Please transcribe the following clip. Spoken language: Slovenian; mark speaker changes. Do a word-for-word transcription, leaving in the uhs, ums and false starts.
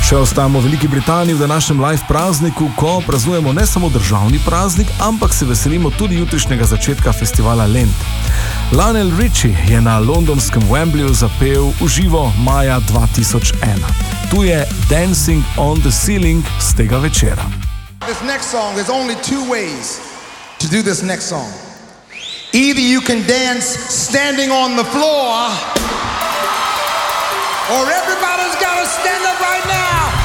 Speaker 1: Še ostajamo v Veliki Britaniji v današnjem live prazniku, ko praznujemo ne samo državni praznik, ampak se veselimo tudi jutrišnjega začetka festivala Lent. Lionel Richie je na londonskem Wembleyju zapel v živo maja dva tisoč ena. Tu je Dancing on the Ceiling z tega večera.
Speaker 2: This next song, there's only two ways to do this next song. Either you can dance standing on the floor, or everybody's got to stand up right now